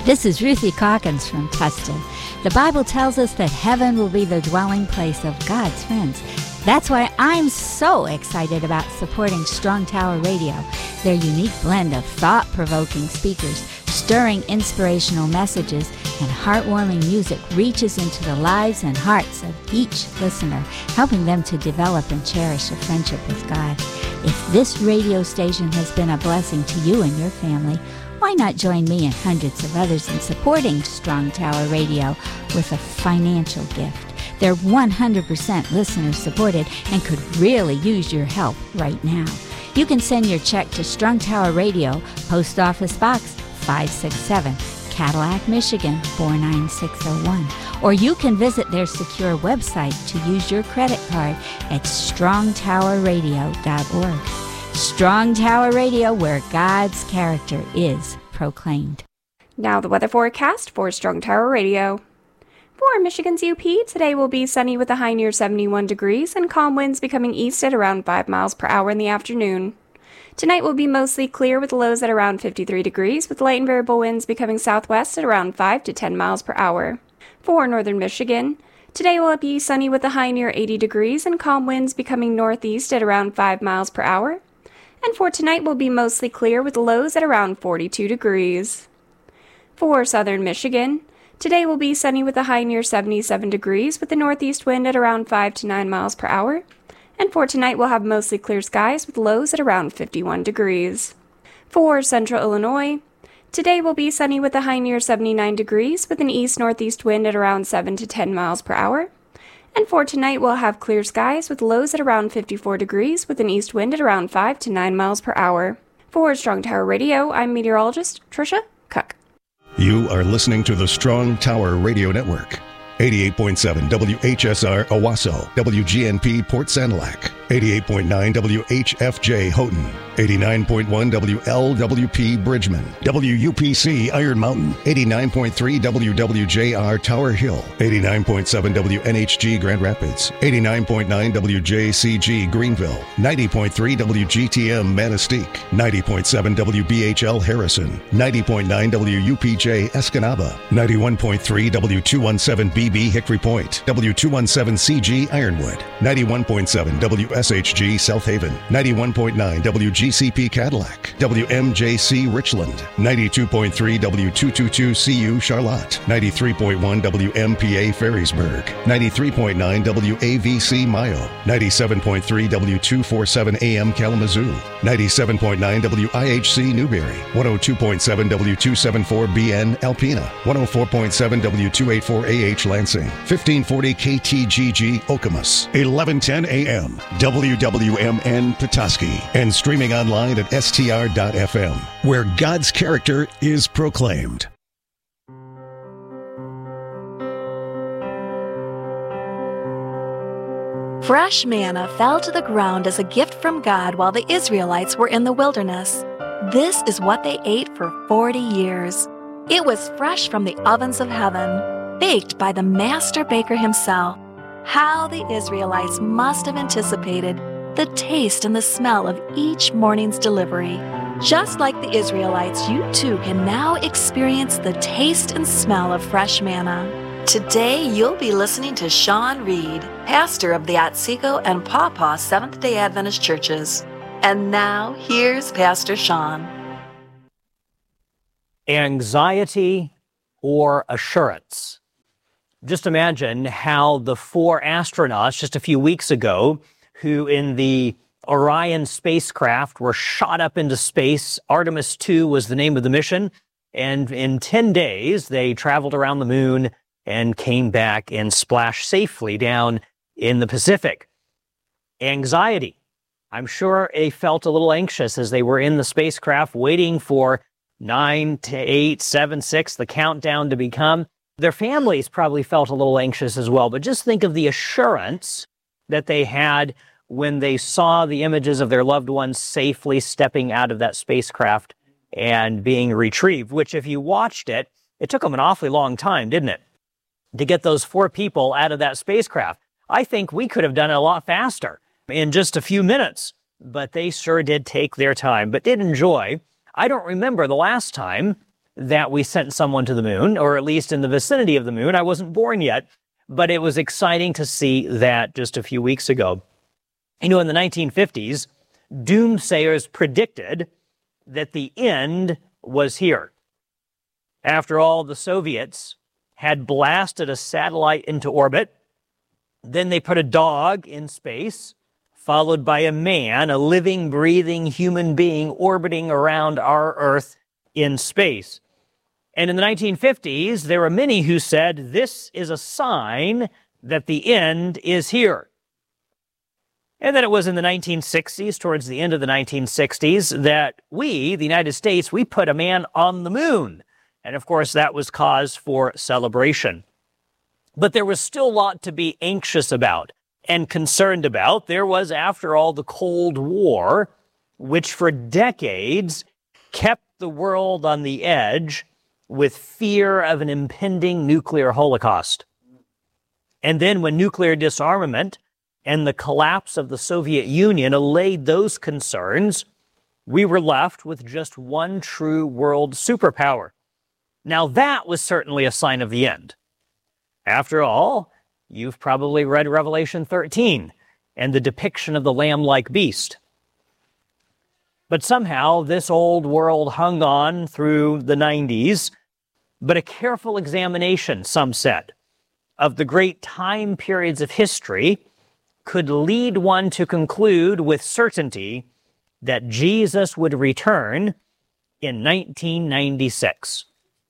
This is Ruthie Calkins from Tustin. The Bible tells us that heaven will be the dwelling place of God's friends. That's why I'm so excited about supporting Strong Tower Radio. Their unique blend of thought-provoking speakers, stirring inspirational messages, and heartwarming music reaches into the lives and hearts of each listener, helping them to develop and cherish a friendship with God. If this radio station has been a blessing to you and your family, why not join me and hundreds of others in supporting Strong Tower Radio with a financial gift? They're 100% listener-supported and could really use your help right now. You can send your check to Strong Tower Radio, Post Office Box 567, Cadillac, Michigan 49601. Or you can visit their secure website to use your credit card at strongtowerradio.org. Strong Tower Radio, where God's character is proclaimed. Now the weather forecast for Strong Tower Radio. For Michigan's UP, today will be sunny with a high near 71 degrees and calm winds becoming east at around 5 miles per hour in the afternoon. Tonight will be mostly clear with lows at around 53 degrees with light and variable winds becoming southwest at around 5 to 10 miles per hour. For northern Michigan, today will be sunny with a high near 80 degrees and calm winds becoming northeast at around 5 miles per hour. And for tonight will be mostly clear with lows at around 42 degrees. For southern Michigan, today will be sunny with a high near 77 degrees with the northeast wind at around 5 to 9 miles per hour. And for tonight we'll have mostly clear skies with lows at around 51 degrees. For central Illinois, today will be sunny with a high near 79 degrees with an east-northeast wind at around 7 to 10 miles per hour. And for tonight we'll have clear skies with lows at around 54 degrees with an east wind at around 5 to 9 miles per hour. For Strong Tower Radio, I'm meteorologist Trisha Cook. You are listening to the Strong Tower Radio Network. 88.7 WHSR Owasso, WGNP Port Sanilac, 88.9 WHFJ Houghton, 89.1 WLWP Bridgman, WUPC Iron Mountain, 89.3 WWJR Tower Hill, 89.7 WNHG Grand Rapids, 89.9 WJCG Greenville, 90.3 WGTM Manistee, 90.7 WBHL Harrison, 90.9 WUPJ Escanaba, 91.3 W217B Hickory Point, W217CG Ironwood, 91.7 WSHG South Haven, 91.9 WGCP Cadillac, WMJC Richland, 92.3 W222CU Charlotte, 93.1 WMPA Ferrysburg, 93.9 WAVC Mayo, 97.3 W247AM Kalamazoo, 97.9 WIHC Newberry, 102.7 W274BN Alpena, 104.7 W284AH Lansing, 1540 KTGG Okemos, 1110 AM, WWMN Petoskey, and streaming online at str.fm, where God's character is proclaimed. Fresh manna fell to the ground as a gift from God while the Israelites were in the wilderness. This is what they ate for 40 years. It was fresh from the ovens of heaven, baked by the master baker himself. How the Israelites must have anticipated the taste and the smell of each morning's delivery. Just like the Israelites, you too can now experience the taste and smell of fresh manna. Today, you'll be listening to Sean Reed, pastor of the Otsego and Paw Paw Seventh-day Adventist churches. And now, here's Pastor Sean. Anxiety or assurance? Just imagine how the 4 astronauts just a few weeks ago who in the Orion spacecraft were shot up into space. Artemis 2 was the name of the mission. And in 10 days, they traveled around the moon and came back and splashed safely down in the Pacific. Anxiety. I'm sure they felt a little anxious as they were in the spacecraft waiting for 9 to 8, 7, 6, the countdown to become. Their families probably felt a little anxious as well, but just think of the assurance that they had when they saw the images of their loved ones safely stepping out of that spacecraft and being retrieved, which if you watched it, it took them an awfully long time, didn't it, to get those 4 people out of that spacecraft. I think we could have done it a lot faster in just a few minutes, but they sure did take their time, but did enjoy. I don't remember the last time that we sent someone to the moon, or at least in the vicinity of the moon. I wasn't born yet, but it was exciting to see that just a few weeks ago. In the 1950s, doomsayers predicted that the end was here. After all, the Soviets had blasted a satellite into orbit. Then they put a dog in space, followed by a man, a living, breathing human being orbiting around our Earth in space. And in the 1950s, there were many who said, this is a sign that the end is here. And then it was in the 1960s, towards the end of the 1960s, that we, the United States, we put a man on the moon. And of course, that was cause for celebration. But there was still a lot to be anxious about and concerned about. There was, after all, the Cold War, which for decades kept the world on the edge with fear of an impending nuclear holocaust. And then when nuclear disarmament and the collapse of the Soviet Union allayed those concerns, we were left with just one true world superpower. Now that was certainly a sign of the end. After all, you've probably read Revelation 13 and the depiction of the lamb-like beast. But somehow this old world hung on through the 90s, but a careful examination, some said, of the great time periods of history could lead one to conclude with certainty that Jesus would return in 1996.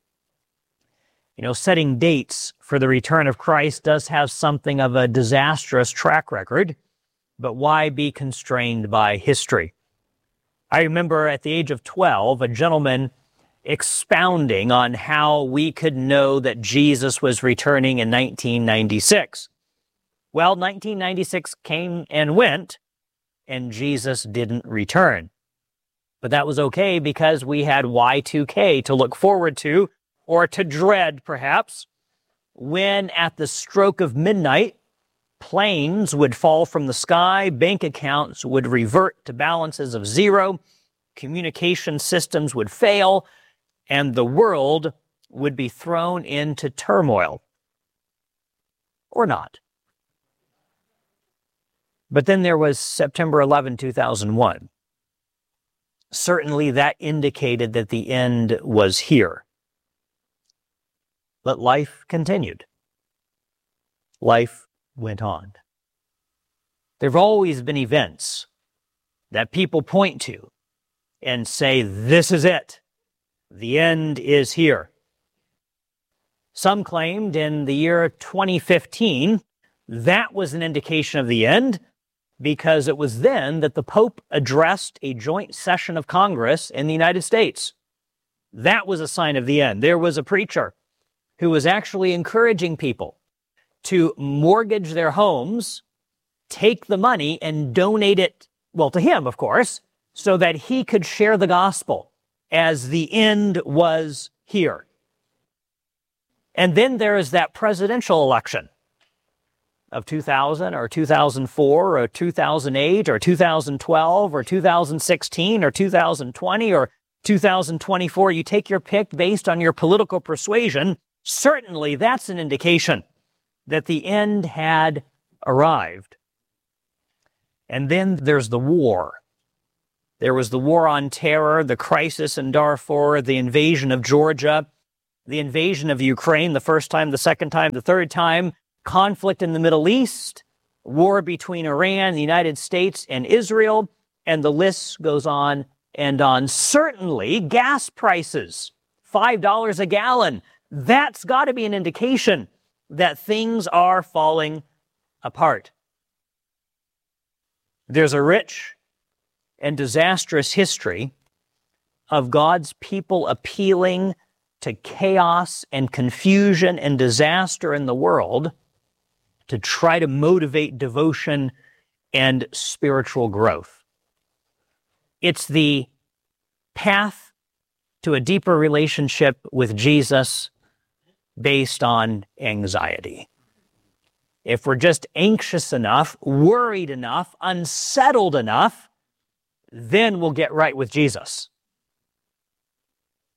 Setting dates for the return of Christ does have something of a disastrous track record, but why be constrained by history? I remember at the age of 12, a gentleman expounding on how we could know that Jesus was returning in 1996. Well, 1996 came and went, and Jesus didn't return. But that was okay because we had Y2K to look forward to, or to dread, perhaps, when at the stroke of midnight, planes would fall from the sky, bank accounts would revert to balances of zero, communication systems would fail, and the world would be thrown into turmoil. Or not. But then there was September 11, 2001. Certainly that indicated that the end was here. But life continued. Life went on. There have always been events that people point to and say, this is it. The end is here. Some claimed in the year 2015 that was an indication of the end because it was then that the Pope addressed a joint session of Congress in the United States. That was a sign of the end. There was a preacher who was actually encouraging people to mortgage their homes, take the money and donate it, well, to him, of course, so that he could share the gospel as the end was here. And then there is that presidential election of 2000 or 2004 or 2008 or 2012 or 2016 or 2020 or 2024. You take your pick based on your political persuasion. Certainly that's an indication that the end had arrived. And then there's the war. There was the war on terror, the crisis in Darfur, the invasion of Georgia, the invasion of Ukraine, the first time, the second time, the third time, conflict in the Middle East, war between Iran, the United States, and Israel, and the list goes on and on. Certainly, gas prices, $5 a gallon, that's got to be an indication that things are falling apart. There's a rich and disastrous history of God's people appealing to chaos and confusion and disaster in the world to try to motivate devotion and spiritual growth. It's the path to a deeper relationship with Jesus based on anxiety. If we're just anxious enough, worried enough, unsettled enough, then we'll get right with Jesus.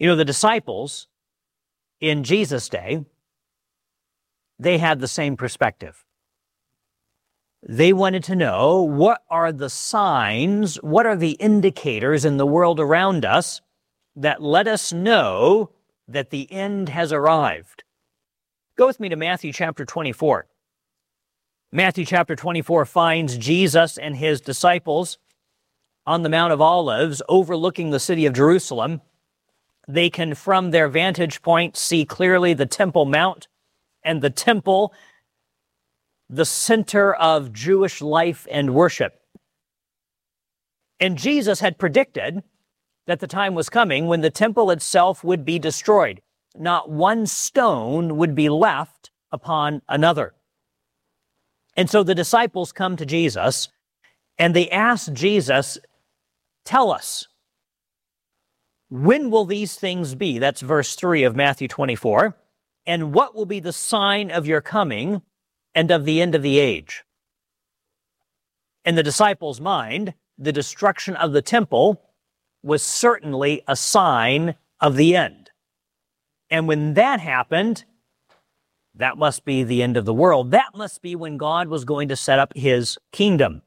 You know, the disciples in Jesus' day, they had the same perspective. They wanted to know, what are the signs, what are the indicators in the world around us that let us know that the end has arrived? Go with me to Matthew chapter 24. Matthew chapter 24 finds Jesus and his disciples on the Mount of Olives overlooking the city of Jerusalem. They can, from their vantage point, see clearly the Temple Mount and the temple, the center of Jewish life and worship. And Jesus had predicted that the time was coming when the temple itself would be destroyed. Not one stone would be left upon another. And so the disciples come to Jesus and they ask Jesus, tell us, when will these things be? That's verse 3 of Matthew 24. And what will be the sign of your coming and of the end of the age? In the disciples' mind, the destruction of the temple was certainly a sign of the end. And when that happened, that must be the end of the world. That must be when God was going to set up his kingdom.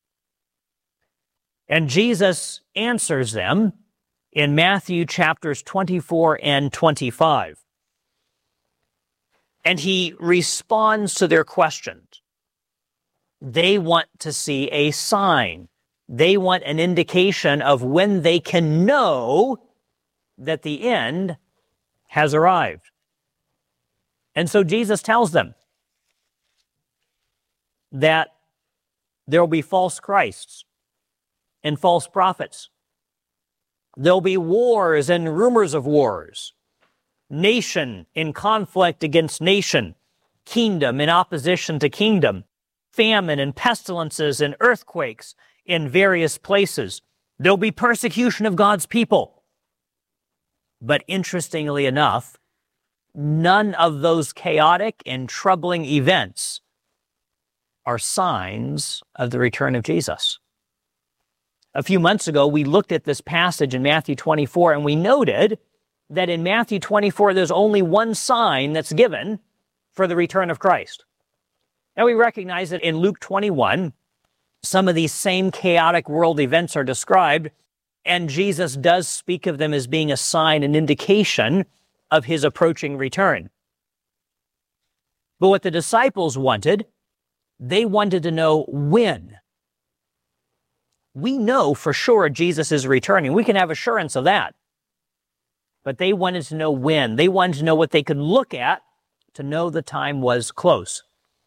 And Jesus answers them in Matthew chapters 24 and 25. And he responds to their questions. They want to see a sign. They want an indication of when they can know that the end has arrived. And so Jesus tells them that there will be false Christs and false prophets. There'll be wars and rumors of wars, nation in conflict against nation, kingdom in opposition to kingdom, famine and pestilences and earthquakes in various places. There'll be persecution of God's people. But interestingly enough, none of those chaotic and troubling events are signs of the return of Jesus. A few months ago, we looked at this passage in Matthew 24, and we noted that in Matthew 24, there's only one sign that's given for the return of Christ. Now, we recognize that in Luke 21, some of these same chaotic world events are described, and Jesus does speak of them as being a sign, an indication of his approaching return. But what the disciples wanted, they wanted to know when. We know for sure Jesus is returning. We can have assurance of that. But they wanted to know when. They wanted to know what they could look at to know the time was close.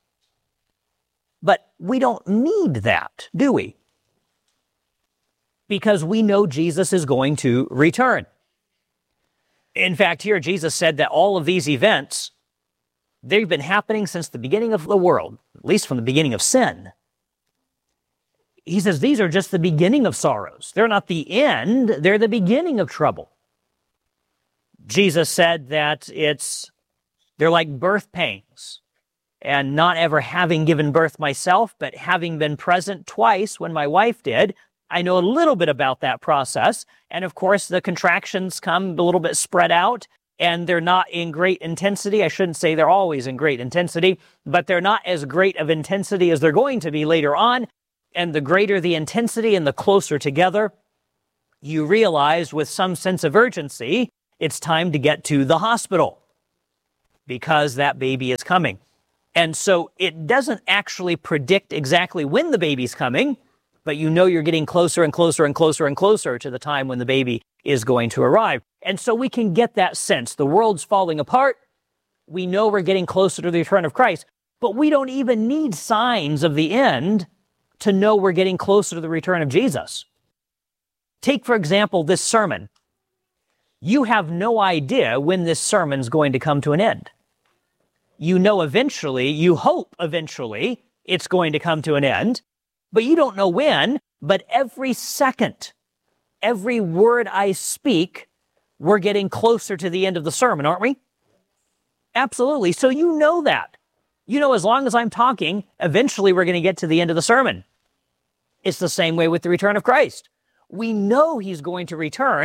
But we don't need that, do we? Because we know Jesus is going to return. In fact, here Jesus said that all of these events, they've been happening since the beginning of the world, at least from the beginning of sin. He says these are just the beginning of sorrows. They're not the end, they're the beginning of trouble. Jesus said that they're like birth pangs, and not ever having given birth myself, but having been present twice when my wife did, I know a little bit about that process. And of course, the contractions come a little bit spread out, and they're not in great intensity. I shouldn't say they're always in great intensity, but they're not as great of intensity as they're going to be later on. And the greater the intensity and the closer together, you realize with some sense of urgency, it's time to get to the hospital because that baby is coming. And so it doesn't actually predict exactly when the baby's coming, but you know you're getting closer and closer and closer and closer to the time when the baby is going to arrive. And so we can get that sense. The world's falling apart. We know we're getting closer to the return of Christ, but we don't even need signs of the end to know we're getting closer to the return of Jesus. Take, for example, this sermon. You have no idea when this sermon's going to come to an end. You know eventually, you hope eventually, it's going to come to an end, but you don't know when. But every second, every word I speak, we're getting closer to the end of the sermon, aren't we? Absolutely. So you know that. You know, as long as I'm talking, eventually we're going to get to the end of the sermon. It's the same way with the return of Christ. We know he's going to return,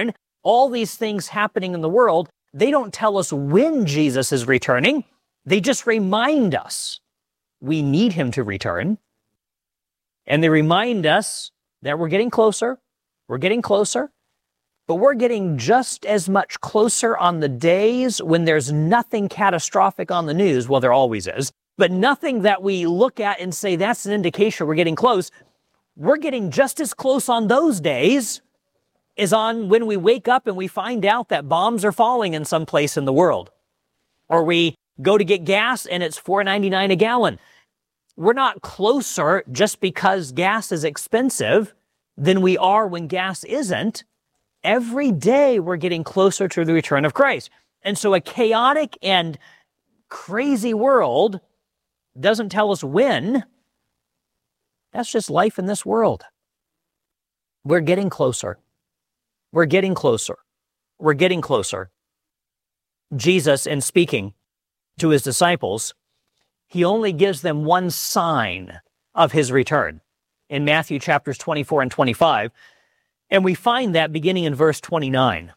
all these things happening in the world, they don't tell us when Jesus is returning. They just remind us we need him to return. And they remind us that we're getting closer. We're getting closer. But we're getting just as much closer on the days when there's nothing catastrophic on the news. Well, there always is. But nothing that we look at and say, that's an indication we're getting close. We're getting just as close on those days as on when we wake up and we find out that bombs are falling in some place in the world. Or we go to get gas and it's $4.99 a gallon. We're not closer just because gas is expensive than we are when gas isn't. Every day we're getting closer to the return of Christ. And so a chaotic and crazy world doesn't tell us when. That's just life in this world. We're getting closer. We're getting closer. We're getting closer. Jesus, in speaking to his disciples, he only gives them one sign of his return in Matthew chapters 24 and 25. And we find that beginning in verse 29.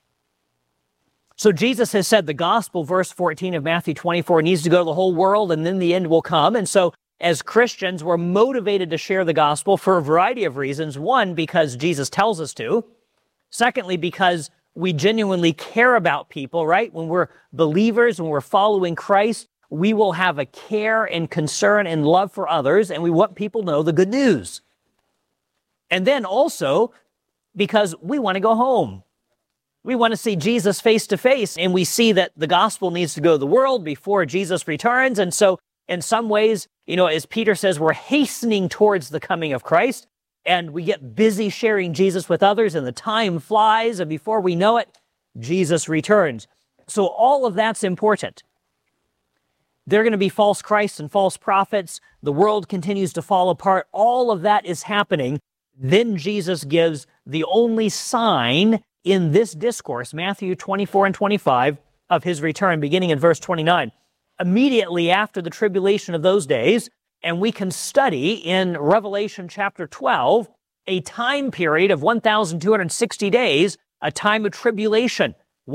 So Jesus has said the gospel, verse 14 of Matthew 24, needs to go to the whole world and then the end will come. And so as Christians, we're motivated to share the gospel for a variety of reasons. One, because Jesus tells us to. Secondly, because we genuinely care about people, right? When we're believers, when we're following Christ, we will have a care and concern and love for others, and we want people to know the good news. And then also, because we want to go home. We want to see Jesus face to face, and we see that the gospel needs to go to the world before Jesus returns. And so in some ways, as Peter says, we're hastening towards the coming of Christ, and we get busy sharing Jesus with others, and the time flies, and before we know it, Jesus returns. So all of that's important. There are going to be false Christs and false prophets. The world continues to fall apart. All of that is happening. Then Jesus gives the only sign in this discourse, Matthew 24 and 25, of his return, beginning in verse 29. Immediately after the tribulation of those days, and we can study in Revelation chapter 12, a time period of 1,260 days, a time of tribulation,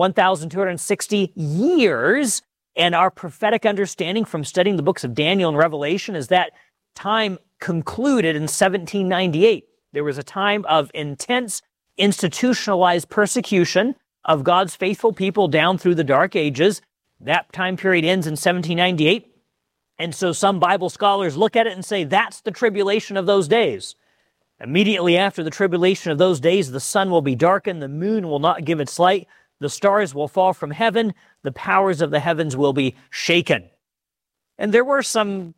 1,260 years, and our prophetic understanding from studying the books of Daniel and Revelation is that time concluded in 1798. There was a time of intense, institutionalized persecution of God's faithful people down through the Dark Ages. That time period ends in 1798. And so some Bible scholars look at it and say, that's the tribulation of those days. Immediately after the tribulation of those days, the sun will be darkened, the moon will not give its light, the stars will fall from heaven, the powers of the heavens will be shaken. And there were some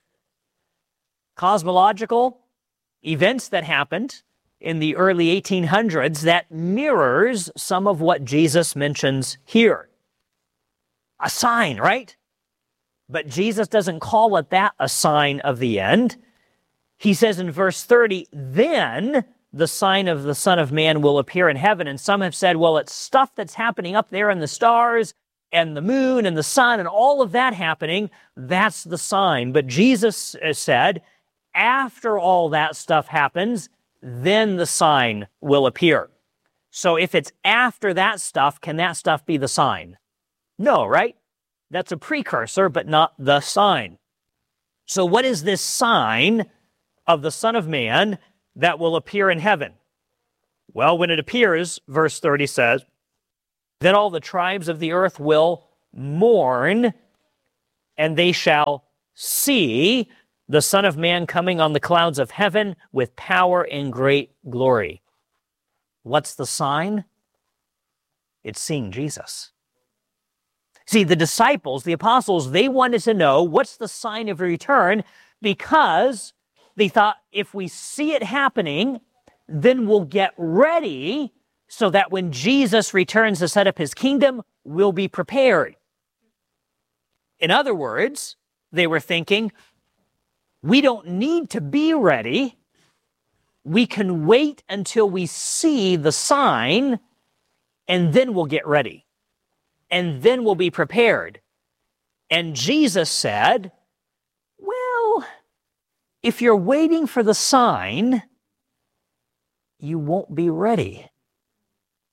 cosmological events that happened in the early 1800s that mirrors some of what Jesus mentions here. A sign, right? But Jesus doesn't call it that, a sign of the end. He says in verse 30, then the sign of the Son of Man will appear in heaven. And some have said, well, it's stuff that's happening up there in the stars and the moon and the sun and all of that happening. That's the sign. But Jesus said, after all that stuff happens, then the sign will appear. So if it's after that stuff, can that stuff be the sign? No, right? That's a precursor, but not the sign. So what is this sign of the Son of Man that will appear in heaven? Well, when it appears, verse 30 says, then all the tribes of the earth will mourn, and they shall see the Son of Man coming on the clouds of heaven with power and great glory. What's the sign? It's seeing Jesus. See, the disciples, the apostles, they wanted to know what's the sign of return because they thought if we see it happening, then we'll get ready so that when Jesus returns to set up his kingdom, we'll be prepared. In other words, they were thinking, we don't need to be ready. We can wait until we see the sign, and then we'll get ready. And then we'll be prepared. And Jesus said, well, if you're waiting for the sign, you won't be ready.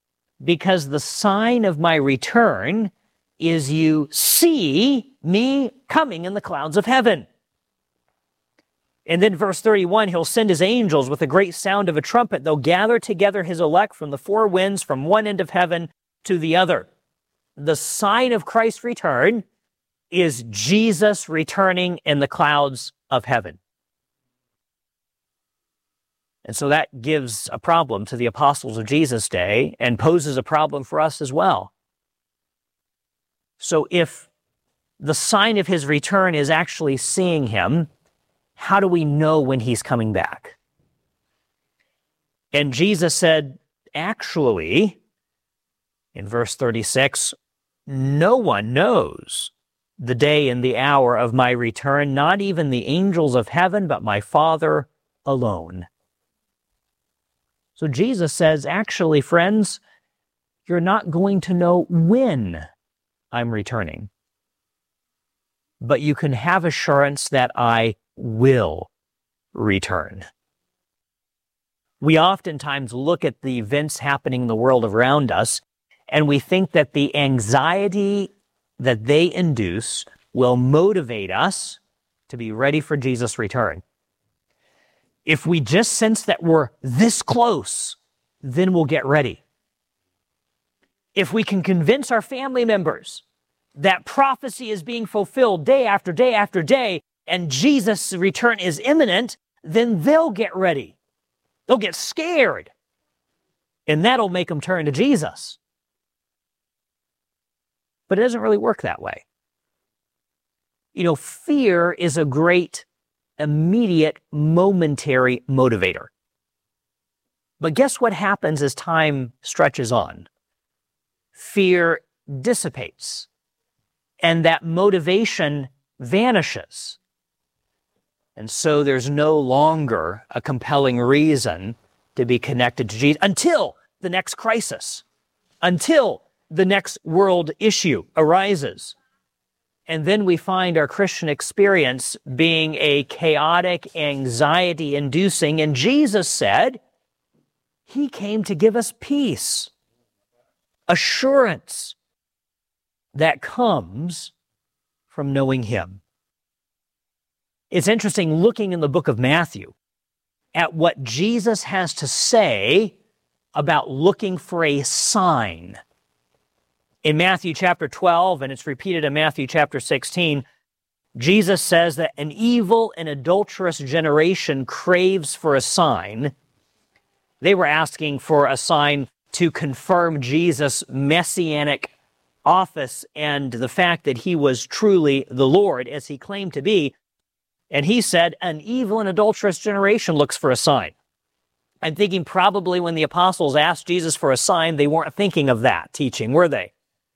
because the sign of my return is you see me coming in the clouds of heaven. And then verse 31, he'll send his angels with a great sound of a trumpet. They'll gather together his elect from the four winds, from one end of heaven to the other. The sign of Christ's return is Jesus returning in the clouds of heaven. And so that gives a problem to the apostles of Jesus' day and poses a problem for us as well. So if the sign of his return is actually seeing him, how do we know when he's coming back? And Jesus said, actually, in verse 36, no one knows the day and the hour of my return, not even the angels of heaven, but my Father alone. So Jesus says, actually, friends, you're not going to know when I'm returning, but you can have assurance that I will return. We oftentimes look at the events happening in the world around us, and we think that the anxiety that they induce will motivate us to be ready for Jesus' return. If we just sense that we're this close, then we'll get ready. If we can convince our family members that prophecy is being fulfilled day after day after day, and Jesus' return is imminent, then they'll get ready. They'll get scared. And that'll make them turn to Jesus. But it doesn't really work that way. You know, fear is a great, immediate, momentary motivator. But guess what happens as time stretches on? Fear dissipates, and that motivation vanishes. And so there's no longer a compelling reason to be connected to Jesus until the next crisis, until the next world issue arises. And then we find our Christian experience being a chaotic, anxiety-inducing, and Jesus said he came to give us peace, assurance that comes from knowing him. It's interesting looking in the book of Matthew at what Jesus has to say about looking for a sign. In Matthew chapter 12, and it's repeated in Matthew chapter 16, Jesus says that an evil and adulterous generation craves for a sign. They were asking for a sign to confirm Jesus' messianic office and the fact that he was truly the Lord, as he claimed to be. And he said, an evil and adulterous generation looks for a sign. I'm thinking probably when the apostles asked Jesus for a sign, they weren't thinking of that teaching, were they?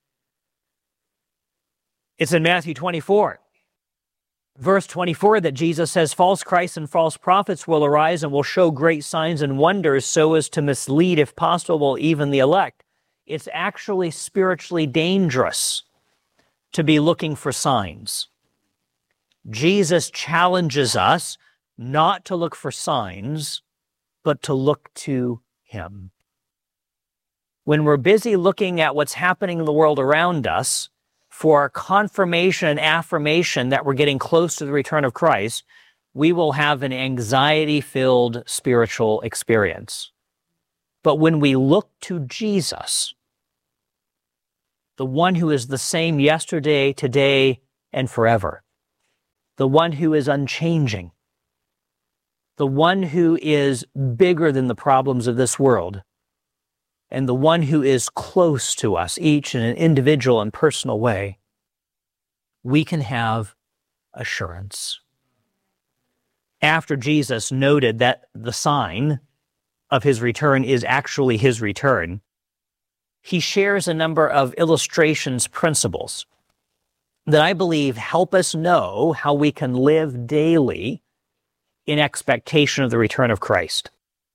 It's in Matthew 24, verse 24, that Jesus says, false Christs and false prophets will arise and will show great signs and wonders so as to mislead, if possible, even the elect. It's actually spiritually dangerous to be looking for signs. Jesus challenges us not to look for signs, but to look to him. When we're busy looking at what's happening in the world around us for confirmation and affirmation that we're getting close to the return of Christ, we will have an anxiety-filled spiritual experience. But when we look to Jesus, the one who is the same yesterday, today, and forever, the one who is unchanging, the one who is bigger than the problems of this world, and the one who is close to us, each in an individual and personal way, we can have assurance. After Jesus noted that the sign of his return is actually his return, he shares a number of illustrations, principles, that I believe help us know how we can live daily in expectation of the return of Christ.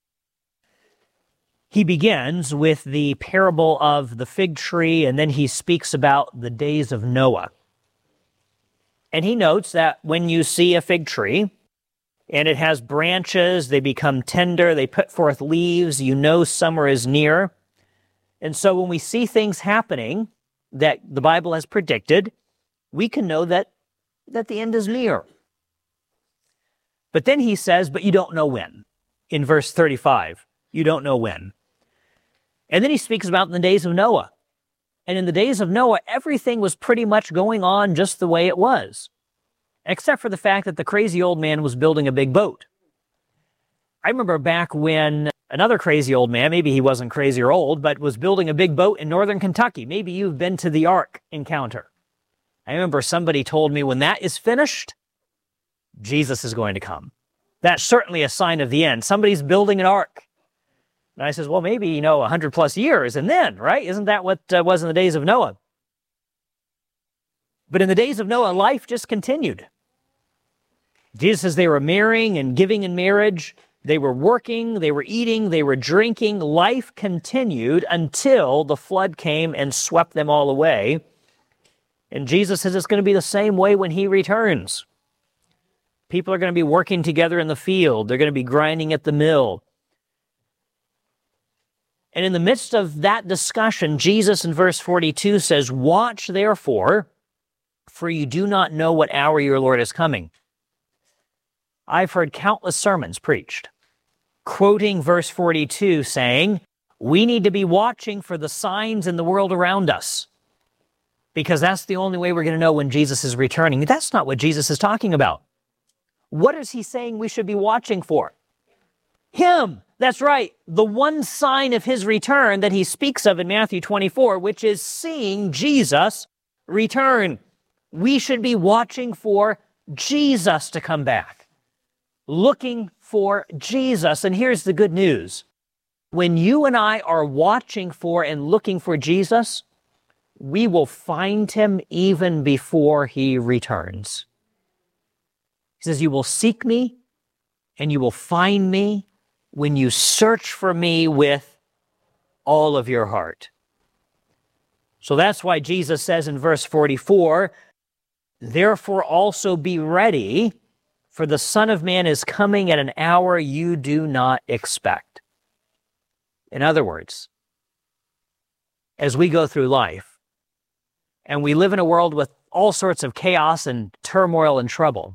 He begins with the parable of the fig tree, and then he speaks about the days of Noah. And he notes that when you see a fig tree, and it has branches, they become tender, they put forth leaves, you know summer is near. And so when we see things happening that the Bible has predicted, we can know that the end is near. But then he says, but you don't know when. In verse 35, you don't know when. And then he speaks about the days of Noah. And in the days of Noah, everything was pretty much going on just the way it was, except for the fact that the crazy old man was building a big boat. I remember back when another crazy old man, maybe he wasn't crazy or old, but was building a big boat in northern Kentucky. Maybe you've been to the Ark encounter. I remember somebody told me when that is finished, Jesus is going to come. That's certainly a sign of the end. Somebody's building an ark. And I says, well, maybe, 100 plus years, and then, right? Isn't that what was in the days of Noah? But in the days of Noah, life just continued. Jesus says they were marrying and giving in marriage. They were working, they were eating, they were drinking. Life continued until the flood came and swept them all away. And Jesus says it's going to be the same way when he returns. People are going to be working together in the field. They're going to be grinding at the mill. And in the midst of that discussion, Jesus in verse 42 says, watch therefore, for you do not know what hour your Lord is coming. I've heard countless sermons preached, quoting verse 42, saying, we need to be watching for the signs in the world around us, because that's the only way we're going to know when Jesus is returning. That's not what Jesus is talking about. What is he saying we should be watching for? Him. That's right. The one sign of his return that he speaks of in Matthew 24, which is seeing Jesus return. We should be watching for Jesus to come back. Looking for Jesus. And here's the good news. When you and I are watching for and looking for Jesus, we will find him even before he returns. He says, you will seek me and you will find me when you search for me with all of your heart. So that's why Jesus says in verse 44, therefore also be ready, for the Son of Man is coming at an hour you do not expect. In other words, as we go through life, and we live in a world with all sorts of chaos and turmoil and trouble,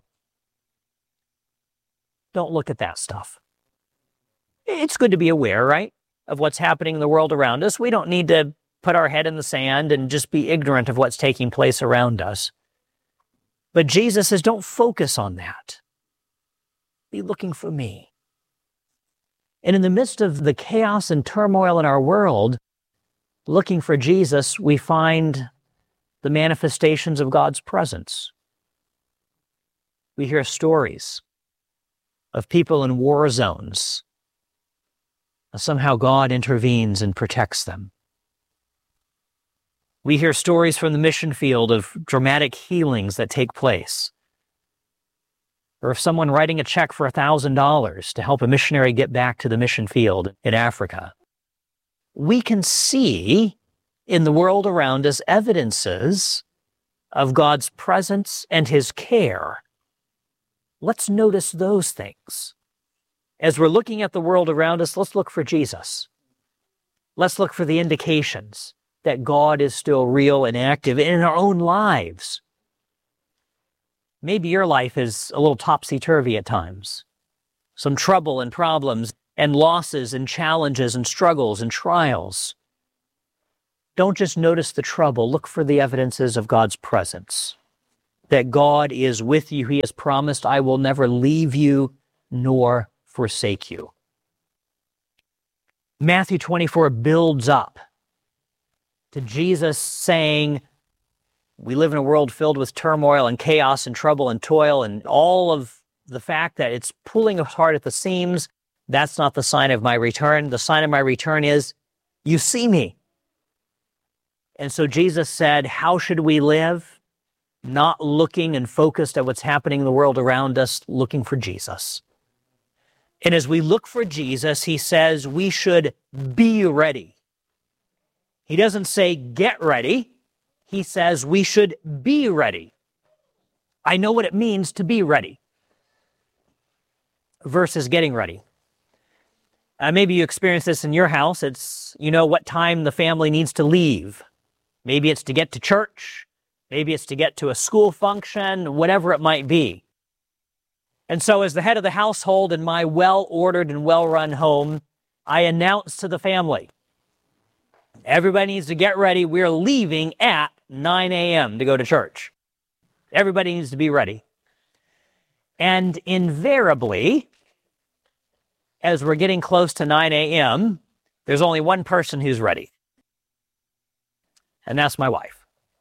don't look at that stuff. It's good to be aware, right, of what's happening in the world around us. We don't need to put our head in the sand and just be ignorant of what's taking place around us. But Jesus says, don't focus on that. Be looking for me. And in the midst of the chaos and turmoil in our world, looking for Jesus, we find the manifestations of God's presence. We hear stories of people in war zones. Somehow God intervenes and protects them. We hear stories from the mission field of dramatic healings that take place. Or of someone writing a check for $1,000 to help a missionary get back to the mission field in Africa. We can see in the world around us evidences of God's presence and his care. Let's notice those things. As we're looking at the world around us, let's look for Jesus. Let's look for the indications that God is still real and active in our own lives. Maybe your life is a little topsy-turvy at times. Some trouble and problems and losses and challenges and struggles and trials. Don't just notice the trouble. Look for the evidences of God's presence. That God is with you. He has promised, I will never leave you nor forsake you. Matthew 24 builds up to Jesus saying, we live in a world filled with turmoil and chaos and trouble and toil and all of the fact that it's pulling apart at the seams. That's not the sign of my return. The sign of my return is, you see me. And so Jesus said, how should we live? Not looking and focused at what's happening in the world around us, looking for Jesus. And as we look for Jesus, he says we should be ready. He doesn't say get ready. He says we should be ready. I know what it means to be ready versus getting ready. Maybe you experience this in your house. It's, what time the family needs to leave. Maybe it's to get to church. Maybe it's to get to a school function, whatever it might be. And so as the head of the household in my well-ordered and well-run home, I announce to the family, everybody needs to get ready. We're leaving at 9 a.m. to go to church. Everybody needs to be ready. And invariably, as we're getting close to 9 a.m., there's only one person who's ready. And that's my wife.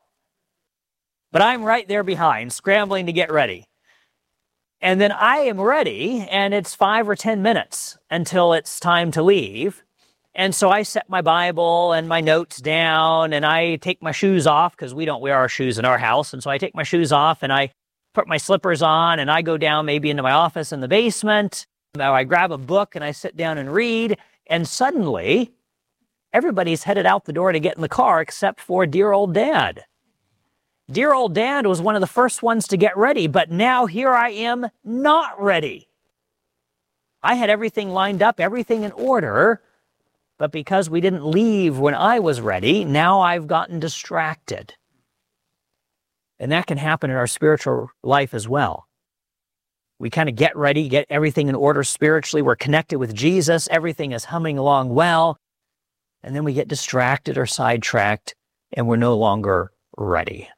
But I'm right there behind, scrambling to get ready. And then I am ready, and it's 5 or 10 minutes until it's time to leave. And so I set my Bible and my notes down, and I take my shoes off, because we don't wear our shoes in our house. And so I take my shoes off, and I put my slippers on, and I go down maybe into my office in the basement. Now I grab a book, and I sit down and read. And suddenly, everybody's headed out the door to get in the car except for dear old Dad. Dear old Dad was one of the first ones to get ready, but now here I am not ready. I had everything lined up, everything in order, but because we didn't leave when I was ready, now I've gotten distracted. And that can happen in our spiritual life as well. We kind of get ready, get everything in order spiritually. We're connected with Jesus. Everything is humming along well. And then we get distracted or sidetracked, and we're no longer ready.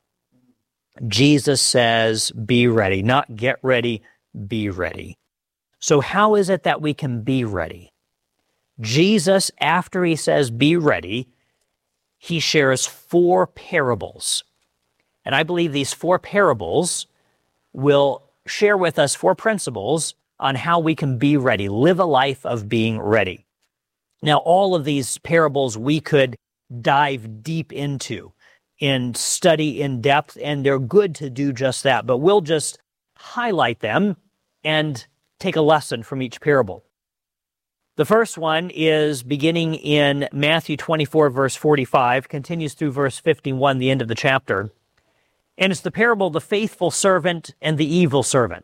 Jesus says, be ready, not get ready, be ready. So how is it that we can be ready? Jesus, after he says, be ready, he shares 4 parables. And I believe these 4 parables will share with us 4 principles on how we can be ready, live a life of being ready. Now, all of these parables we could dive deep into and study in depth, and they're good to do just that. But we'll just highlight them and take a lesson from each parable. The first one is beginning in Matthew 24, verse 45, continues through verse 51, the end of the chapter. And it's the parable of the faithful servant and the evil servant.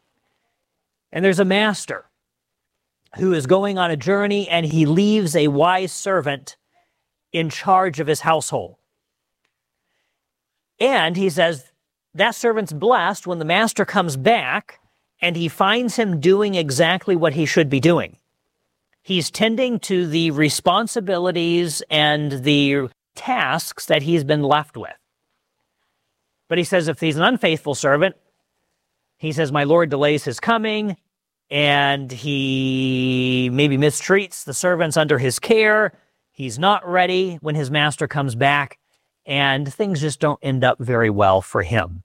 And there's a master who is going on a journey, and he leaves a wise servant in charge of his household. And he says that servant's blessed when the master comes back and he finds him doing exactly what he should be doing. He's tending to the responsibilities and the tasks that he's been left with. But he says if he's an unfaithful servant, he says, my Lord delays his coming, and he maybe mistreats the servants under his care. He's not ready when his master comes back, and things just don't end up very well for him.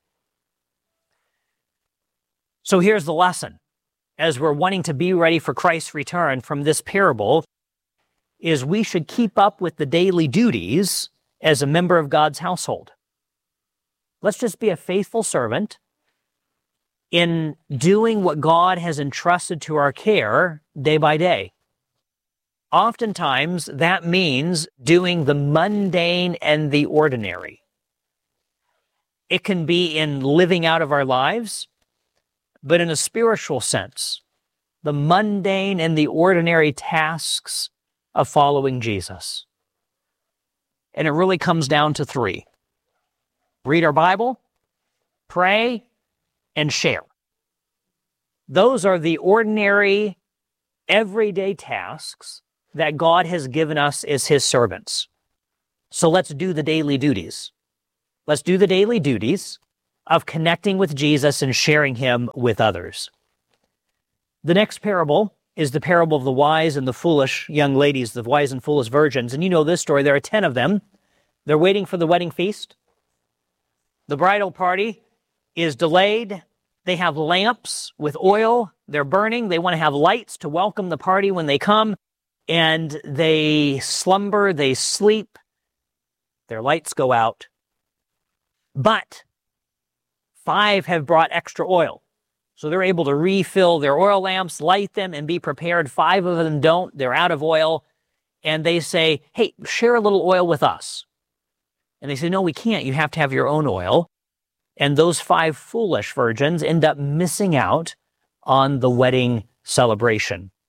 So here's the lesson. As we're wanting to be ready for Christ's return from this parable, is we should keep up with the daily duties as a member of God's household. Let's just be a faithful servant in doing what God has entrusted to our care day by day. Oftentimes, that means doing the mundane and the ordinary. It can be in living out of our lives, but in a spiritual sense, the mundane and the ordinary tasks of following Jesus. And it really comes down to 3. Read our Bible, pray, and share. Those are the ordinary, everyday tasks that God has given us as his servants. So let's do the daily duties. Let's do the daily duties of connecting with Jesus and sharing him with others. The next parable is the parable of the wise and the foolish young ladies, the wise and foolish virgins. And you know this story. There are 10 of them. They're waiting for the wedding feast. The bridal party is delayed. They have lamps with oil. They're burning. They want to have lights to welcome the party when they come. And they slumber, they sleep. Their lights go out. But 5 have brought extra oil. So they're able to refill their oil lamps, light them, and be prepared. 5 of them don't. They're out of oil. And they say, hey, share a little oil with us. And they say, no, we can't. You have to have your own oil. And those 5 foolish virgins end up missing out on the wedding celebration.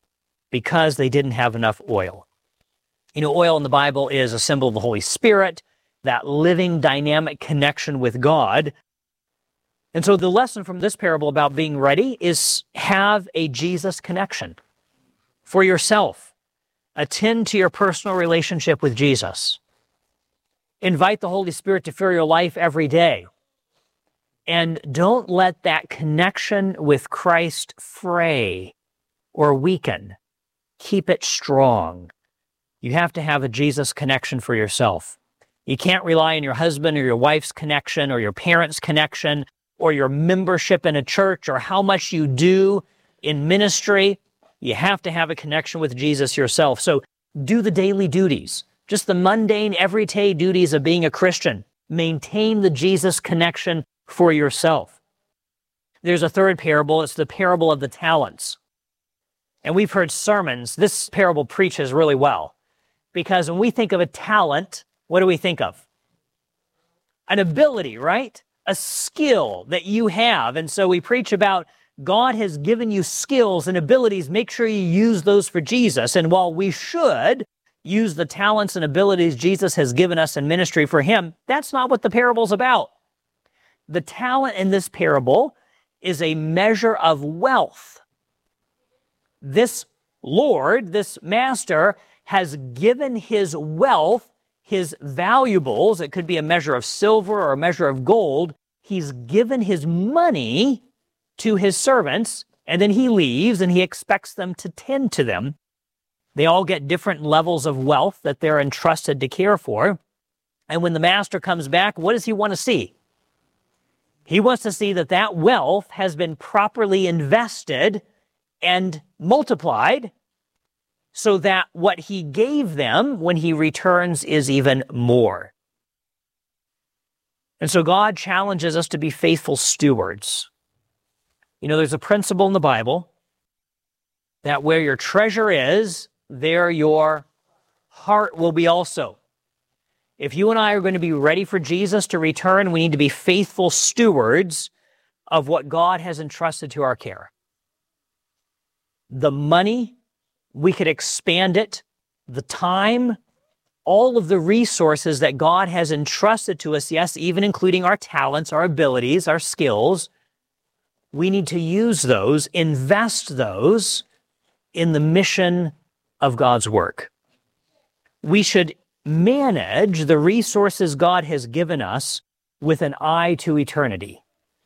because they didn't have enough oil. You know, oil in the Bible is a symbol of the Holy Spirit, that living, dynamic connection with God. And so the lesson from this parable about being ready is have a Jesus connection for yourself. Attend to your personal relationship with Jesus. Invite the Holy Spirit to fill your life every day. And don't let that connection with Christ fray or weaken. Keep it strong. You have to have a Jesus connection for yourself. You can't rely on your husband or your wife's connection or your parents' connection or your membership in a church or how much you do in ministry. You have to have a connection with Jesus yourself. So do the daily duties, just the mundane, everyday duties of being a Christian. Maintain the Jesus connection for yourself. There's a third parable. It's the parable of the talents. And we've heard sermons. This parable preaches really well. Because when we think of a talent, what do we think of? An ability, right? A skill that you have. And so we preach about God has given you skills and abilities. Make sure you use those for Jesus. And while we should use the talents and abilities Jesus has given us in ministry for Him, that's not what the parable's about. The talent in this parable is a measure of wealth. This Lord, this master, has given his wealth, his valuables, it could be a measure of silver or a measure of gold, he's given his money to his servants, and then he leaves and he expects them to tend to them. They all get different levels of wealth that they're entrusted to care for. And when the master comes back, what does he want to see? He wants to see that that wealth has been properly invested and multiplied so that what he gave them when he returns is even more. And so God challenges us to be faithful stewards. You know, there's a principle in the Bible that where your treasure is, there your heart will be also. If you and I are going to be ready for Jesus to return, we need to be faithful stewards of what God has entrusted to our care. The money, we could expand it, the time, all of the resources that God has entrusted to us, yes, even including our talents, our abilities, our skills, we need to use those, invest those in the mission of God's work. We should manage the resources God has given us with an eye to eternity.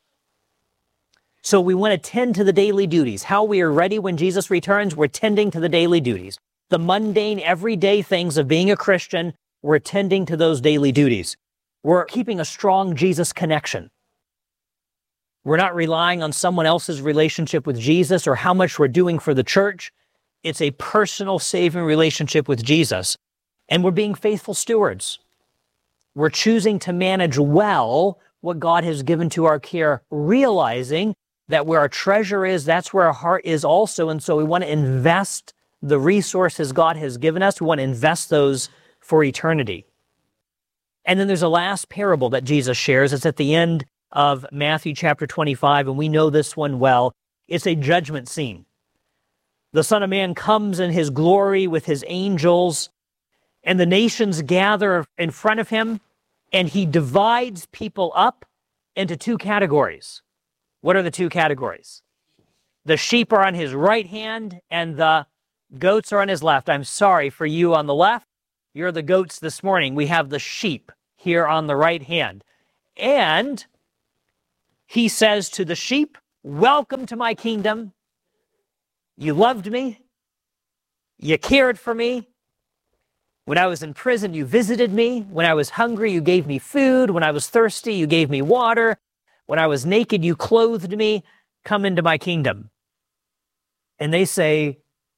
So we want to tend to the daily duties. How we are ready when Jesus returns, we're tending to the daily duties. The mundane, everyday things of being a Christian, we're tending to those daily duties. We're keeping a strong Jesus connection. We're not relying on someone else's relationship with Jesus or how much we're doing for the church. It's a personal saving relationship with Jesus. And we're being faithful stewards. We're choosing to manage well what God has given to our care, realizing that where our treasure is, that's where our heart is also. And so we want to invest the resources God has given us. We want to invest those for eternity. And then there's a last parable that Jesus shares. It's at the end of Matthew chapter 25, and we know this one well. It's a judgment scene. The Son of Man comes in his glory with his angels, and the nations gather in front of him, and he divides people up into two categories. What are the two categories? The sheep are on his right hand, and the goats are on his left. I'm sorry for you on the left. You're the goats this morning. We have the sheep here on the right hand. And he says to the sheep, welcome to my kingdom. You loved me. You cared for me. When I was in prison, you visited me. When I was hungry, you gave me food. When I was thirsty, you gave me water. When I was naked, you clothed me. Come into my kingdom. And they say,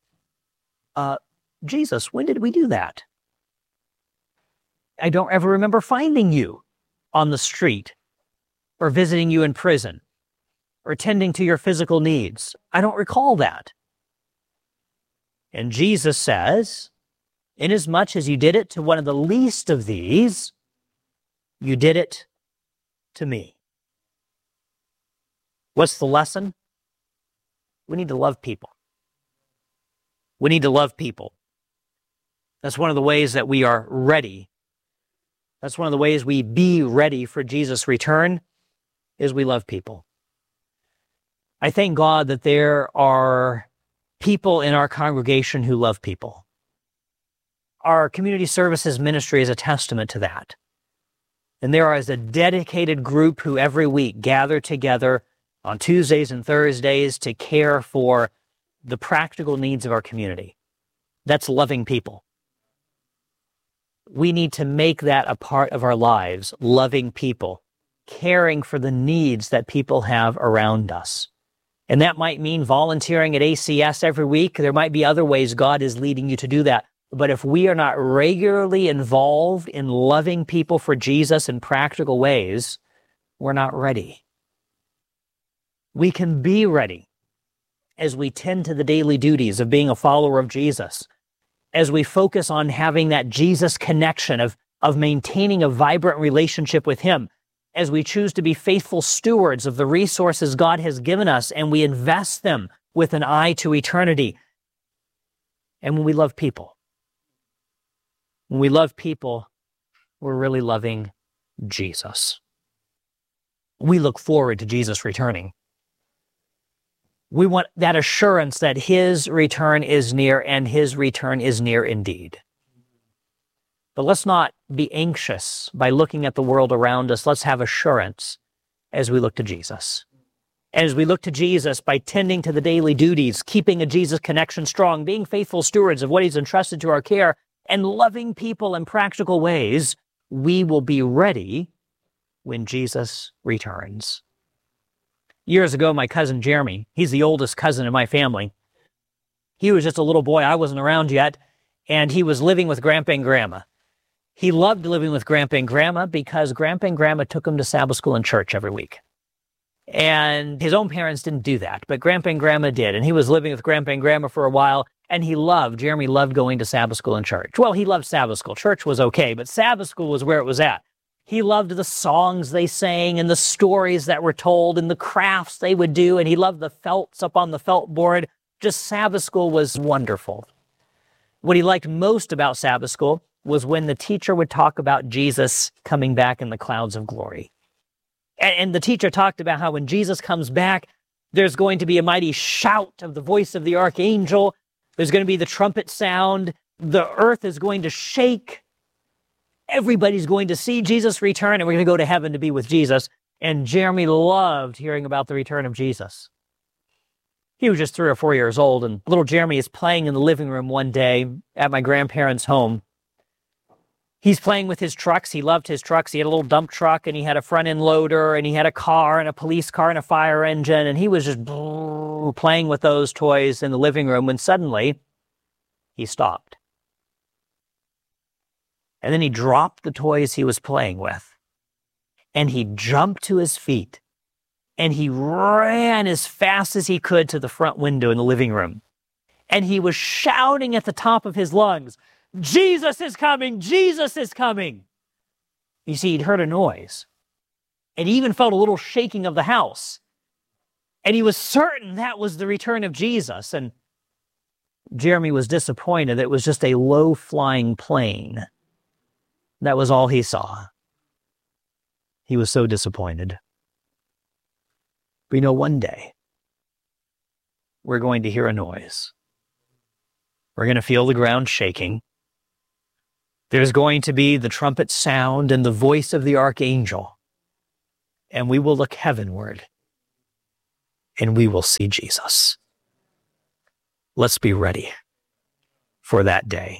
Jesus, when did we do that? I don't ever remember finding you on the street or visiting you in prison or tending to your physical needs. I don't recall that. And Jesus says, inasmuch as you did it to one of the least of these, you did it to me. What's the lesson? We need to love people. We need to love people. That's one of the ways that we are ready. That's one of the ways we be ready for Jesus' return, is we love people. I thank God that there are people in our congregation who love people. Our community services ministry is a testament to that. And there is a dedicated group who every week gather together on Tuesdays and Thursdays to care for the practical needs of our community. That's loving people. We need to make that a part of our lives, loving people, caring for the needs that people have around us. And that might mean volunteering at ACS every week. There might be other ways God is leading you to do that. But if we are not regularly involved in loving people for Jesus in practical ways, we're not ready. We can be ready as we tend to the daily duties of being a follower of Jesus, as we focus on having that Jesus connection of maintaining a vibrant relationship with Him, as we choose to be faithful stewards of the resources God has given us and we invest them with an eye to eternity. And when we love people. When we love people, we're really loving Jesus. We look forward to Jesus returning. We want that assurance that His return is near, and His return is near indeed. But let's not be anxious by looking at the world around us. Let's have assurance as we look to Jesus. And as we look to Jesus by tending to the daily duties, keeping a Jesus connection strong, being faithful stewards of what He's entrusted to our care, and loving people in practical ways, we will be ready when Jesus returns. Years ago, my cousin Jeremy, he's the oldest cousin in my family. He was just a little boy. I wasn't around yet, and he was living with Grandpa and Grandma. He loved living with Grandpa and Grandma because Grandpa and Grandma took him to Sabbath school and church every week. And his own parents didn't do that, but Grandpa and Grandma did. And he was living with Grandpa and Grandma for a while, and Jeremy loved going to Sabbath school and church. Well, he loved Sabbath school. Church was okay, but Sabbath school was where it was at. He loved the songs they sang and the stories that were told and the crafts they would do, and he loved the felts up on the felt board. Just Sabbath school was wonderful. What he liked most about Sabbath school was when the teacher would talk about Jesus coming back in the clouds of glory. And the teacher talked about how when Jesus comes back, there's going to be a mighty shout of the voice of the archangel. There's going to be the trumpet sound. The earth is going to shake. Everybody's going to see Jesus return, and we're going to go to heaven to be with Jesus. And Jeremy loved hearing about the return of Jesus. He was just 3 or 4 years old, and little Jeremy is playing in the living room one day at my grandparents' home. He's playing with his trucks. He loved his trucks. He had a little dump truck, and he had a front-end loader, and he had a car, and a police car, and a fire engine, and he was just playing with those toys in the living room when suddenly he stopped. And then he dropped the toys he was playing with, and he jumped to his feet, and he ran as fast as he could to the front window in the living room. And he was shouting at the top of his lungs, "Jesus is coming! Jesus is coming!" You see, he'd heard a noise, and he even felt a little shaking of the house. And he was certain that was the return of Jesus. And Jeremy was disappointed that it was just a low-flying plane. That was all he saw. He was so disappointed. But you know, one day, we're going to hear a noise. We're going to feel the ground shaking. There's going to be the trumpet sound and the voice of the archangel. And we will look heavenward, and we will see Jesus. Let's be ready for that day.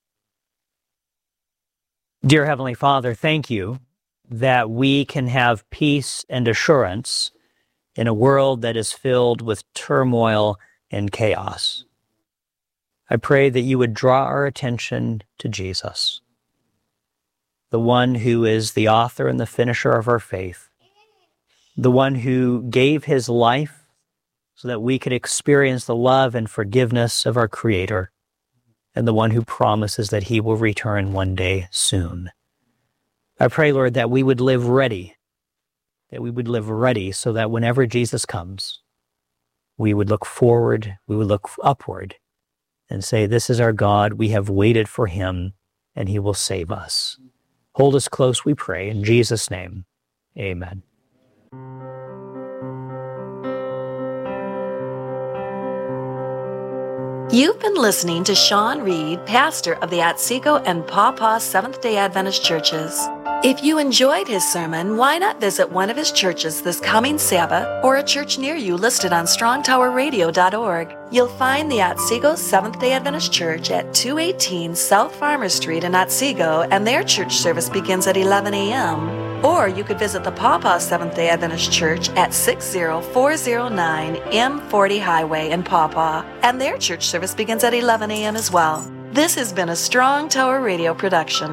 Dear Heavenly Father, thank you that we can have peace and assurance in a world that is filled with turmoil and chaos. I pray that you would draw our attention to Jesus, the one who is the author and the finisher of our faith, the one who gave his life so that we could experience the love and forgiveness of our Creator, and the one who promises that he will return one day soon. I pray, Lord, that we would live ready, so that whenever Jesus comes, we would look forward, we would look upward, and say, this is our God. We have waited for him, and he will save us. Hold us close, we pray. In Jesus' name, amen. You've been listening to Sean Reed, pastor of the Otsego and Paw Paw Seventh-day Adventist churches. If you enjoyed his sermon, why not visit one of his churches this coming Sabbath or a church near you listed on strongtowerradio.org. You'll find the Otsego Seventh-day Adventist Church at 218 South Farmer Street in Otsego, and their church service begins at 11 a.m. Or you could visit the Paw Paw Seventh-day Adventist Church at 60409 M40 Highway in Paw Paw, and their church service begins at 11 a.m. as well. This has been a Strong Tower Radio production.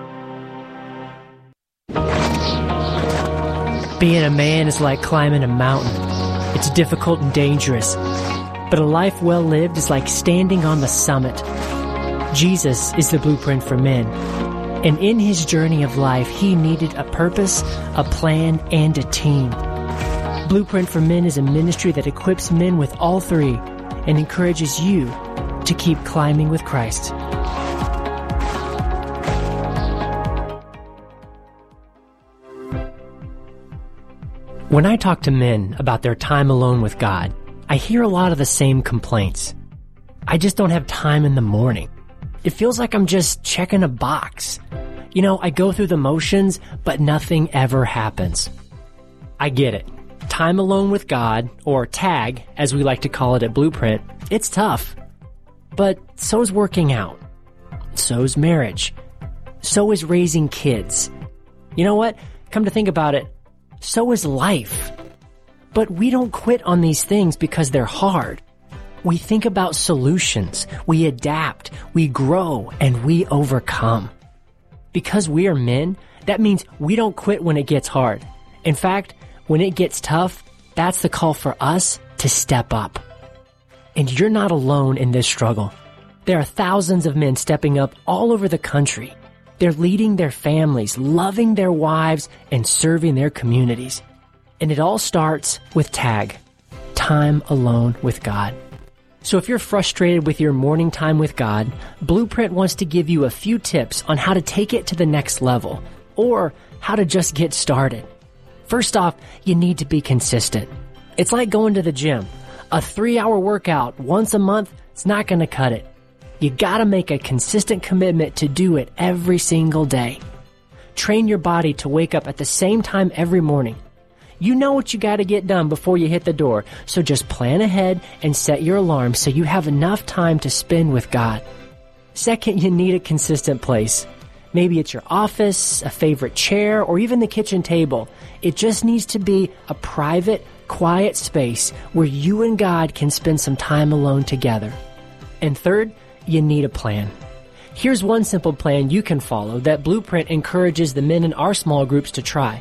Being a man is like climbing a mountain. It's difficult and dangerous. But a life well lived is like standing on the summit. Jesus is the blueprint for men. And in his journey of life, he needed a purpose, a plan, and a team. Blueprint for Men is a ministry that equips men with all three and encourages you to keep climbing with Christ. When I talk to men about their time alone with God, I hear a lot of the same complaints. I just don't have time in the morning. It feels like I'm just checking a box. You know, I go through the motions, but nothing ever happens. I get it. Time alone with God, or TAG, as we like to call it at Blueprint, it's tough. But so is working out. So is marriage. So is raising kids. You know what? Come to think about it, so is life. But we don't quit on these things because they're hard. We think about solutions, we adapt, we grow, and we overcome. Because we are men, that means we don't quit when it gets hard. In fact, when it gets tough, that's the call for us to step up. And you're not alone in this struggle. There are thousands of men stepping up all over the country. They're leading their families, loving their wives, and serving their communities. And it all starts with TAG, time alone with God. So if you're frustrated with your morning time with God, Blueprint wants to give you a few tips on how to take it to the next level, or how to just get started. First off, you need to be consistent. It's like going to the gym. A 3-hour workout once a month, it's not going to cut it. You gotta make a consistent commitment to do it every single day. Train your body to wake up at the same time every morning. You know what you gotta get done before you hit the door, so just plan ahead and set your alarm so you have enough time to spend with God. Second, you need a consistent place. Maybe it's your office, a favorite chair, or even the kitchen table. It just needs to be a private, quiet space where you and God can spend some time alone together. And third, you need a plan. Here's one simple plan you can follow that Blueprint encourages the men in our small groups to try.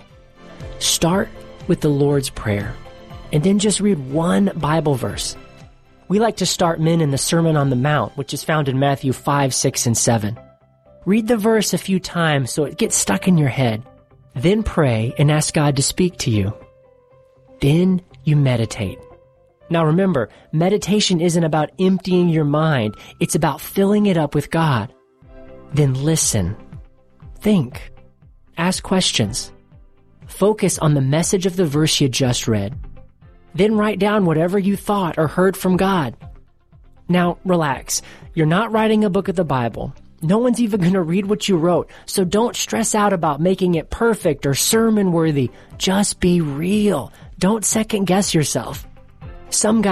Start with the Lord's Prayer, and then just read one Bible verse. We like to start men in the Sermon on the Mount, which is found in Matthew 5, 6, and 7. Read the verse a few times so it gets stuck in your head. Then pray and ask God to speak to you. Then you meditate. Now remember, meditation isn't about emptying your mind. It's about filling it up with God. Then listen. Think. Ask questions. Focus on the message of the verse you just read. Then write down whatever you thought or heard from God. Now, relax. You're not writing a book of the Bible. No one's even going to read what you wrote, so don't stress out about making it perfect or sermon-worthy. Just be real. Don't second-guess yourself. Some guys